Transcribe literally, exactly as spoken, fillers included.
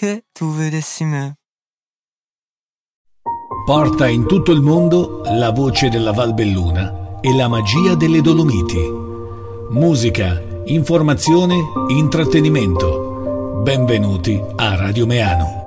che tu vedessi me. Porta in tutto il mondo la voce della Valbelluna e la magia delle Dolomiti. Musica, informazione, intrattenimento. Benvenuti a Radio Meano.